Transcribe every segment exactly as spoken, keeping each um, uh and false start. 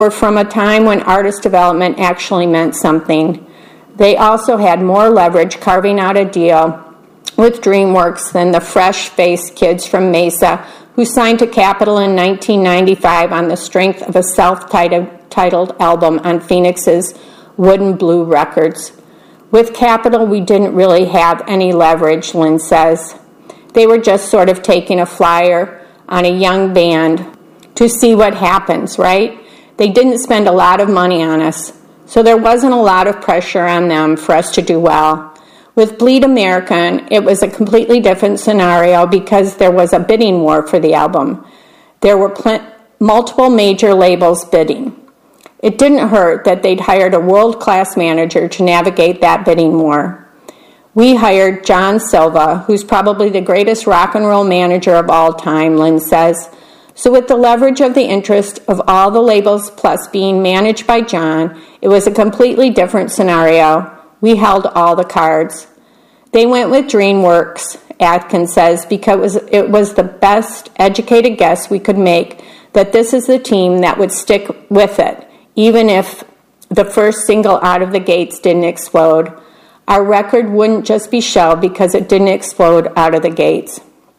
were from a time when artist development actually meant something. They also had more leverage carving out a deal with DreamWorks than the fresh-faced kids from Mesa who signed to Capitol in nineteen ninety-five on the strength of a self-titled album on Phoenix's Wooden Blue Records. With Capitol, we didn't really have any leverage, Lynn says. They were just sort of taking a flyer on a young band to see what happens, right? They didn't spend a lot of money on us, so there wasn't a lot of pressure on them for us to do well. With Bleed American, it was a completely different scenario because there was a bidding war for the album. There were pl- multiple major labels bidding. It didn't hurt that they'd hired a world-class manager to navigate that bidding war. We hired John Silva, who's probably the greatest rock and roll manager of all time, Lynn says. So with the leverage of the interest of all the labels plus being managed by John, it was a completely different scenario. We held all the cards. They went with DreamWorks, Atkins says, because it was the best educated guess we could make that this is the team that would stick with it, even if the first single out of the gates didn't explode. Our record wouldn't just be shelved because it didn't explode out of the gates.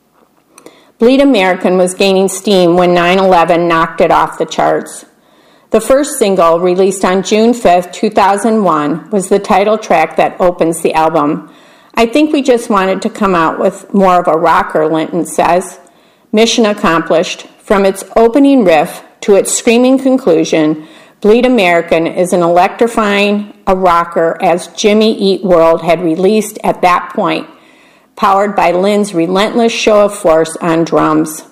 Bleed American was gaining steam when nine eleven knocked it off the charts. The first single, released on June fifth, two thousand one, was the title track that opens the album. I think we just wanted to come out with more of a rocker, Linton says. Mission accomplished. From its opening riff to its screaming conclusion, Bleed American is an electrifying a rocker as Jimmy Eat World had released at that point, powered by Lynn's relentless show of force on drums.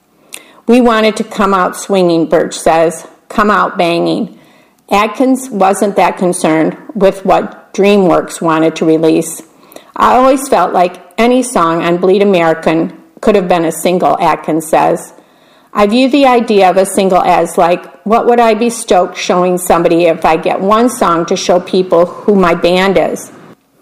We wanted to come out swinging, Birch says. Come out banging. Atkins wasn't that concerned with what DreamWorks wanted to release. I always felt like any song on Bleed American could have been a single, Atkins says. I view the idea of a single as like, what would I be stoked showing somebody if I get one song to show people who my band is?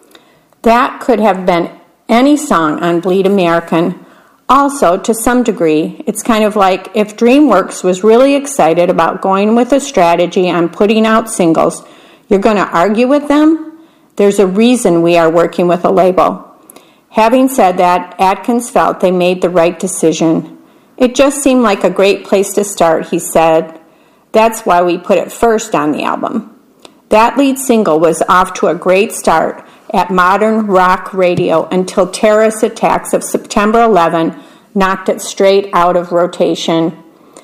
That could have been any song on Bleed American. Also, to some degree, it's kind of like if DreamWorks was really excited about going with a strategy on putting out singles, you're going to argue with them? There's a reason we are working with a label. Having said that, Atkins felt they made the right decision. It just seemed like a great place to start, he said. That's why we put it first on the album. That lead single was off to a great start at modern rock radio until terrorist attacks of September eleventh knocked it straight out of rotation.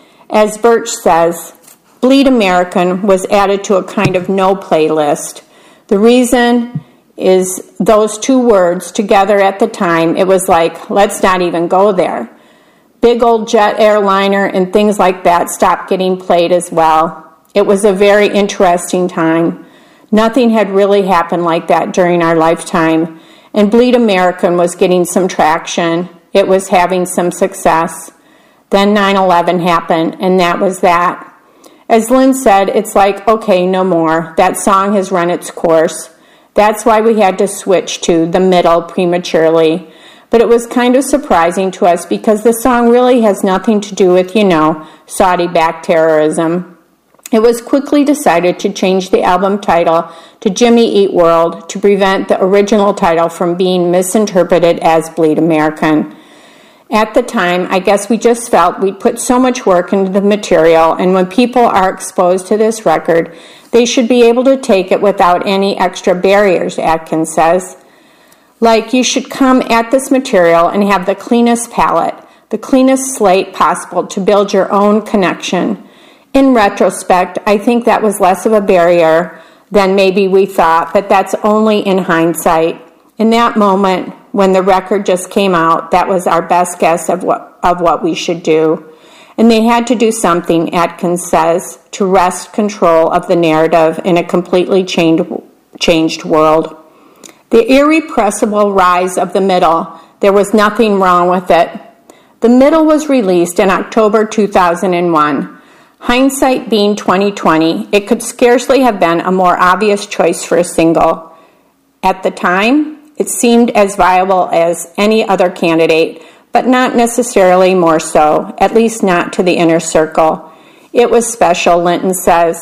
As Birch says, Bleed American was added to a kind of no playlist. The reason is those two words together at the time, it was like, let's not even go there. Big old jet airliner and things like that stopped getting played as well. It was a very interesting time. Nothing had really happened like that during our lifetime, and Bleed American was getting some traction. It was having some success. Then nine eleven happened, and that was that. As Lynn said, it's like, okay, no more. That song has run its course. That's why we had to switch to The Middle prematurely. But it was kind of surprising to us because the song really has nothing to do with, you know, Saudi-backed terrorism. It was quickly decided to change the album title to Jimmy Eat World to prevent the original title from being misinterpreted as Bleed American. At the time, I guess we just felt we'd put so much work into the material, and when people are exposed to this record, they should be able to take it without any extra barriers, Atkins says. Like, you should come at this material and have the cleanest palette, the cleanest slate possible to build your own connection. In retrospect, I think that was less of a barrier than maybe we thought, but that's only in hindsight. In that moment, when the record just came out, that was our best guess of what, of what we should do. And they had to do something, Atkins says, to wrest control of the narrative in a completely changed, changed world. The irrepressible rise of The Middle, there was nothing wrong with it. The Middle was released in October two thousand one. Hindsight being twenty twenty, it could scarcely have been a more obvious choice for a single. At the time, it seemed as viable as any other candidate, but not necessarily more so, at least not to the inner circle. It was special, Linton says.